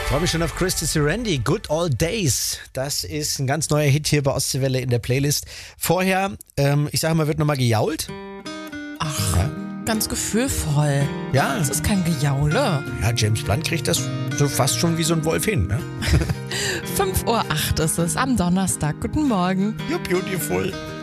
Freue mich schon auf Christy Serendi, Good Old Days. Das ist ein ganz neuer Hit hier bei Ostseewelle in der Playlist. Vorher, ich sage mal, wird nochmal gejault. Ach, ja. Ganz gefühlvoll. Ja. Das ist kein Gejaule. Ja, James Blunt kriegt das so fast schon wie so ein Wolf hin, ne? 5:08 Uhr ist es am Donnerstag. Guten Morgen. You beautiful.